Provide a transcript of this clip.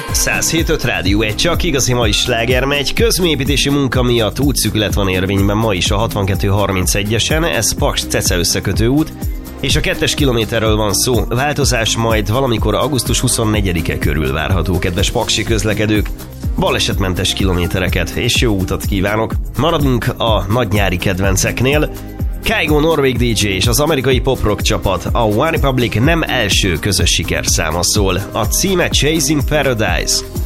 107.5 Rádió, egy csak igazi mai sláger megy. Közműépítési munka miatt útszűkület van érvényben ma is a 6231-esen, ez Paks-Cece összekötő út, és a 2-es kilométerről van szó. Változás majd valamikor augusztus 24-e körül várható, kedves paksi közlekedők. Balesetmentes kilométereket és jó utat kívánok. Maradunk a nagynyári kedvenceknél. Kygo norvég DJ és az amerikai pop-rock csapat, a One Republic nem első közös sikerszáma szól. A címe Chasing Paradise.